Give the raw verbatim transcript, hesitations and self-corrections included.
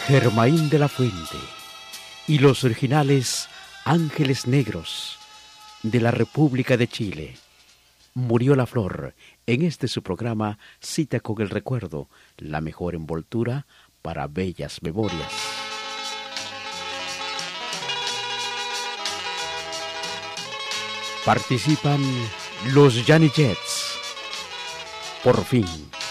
Germain de la Fuente y los originales Ángeles Negros de la República de Chile. Murió la flor en este su programa Cita con el Recuerdo, la mejor envoltura para bellas memorias. Participan los Johnny Jets. Por fin.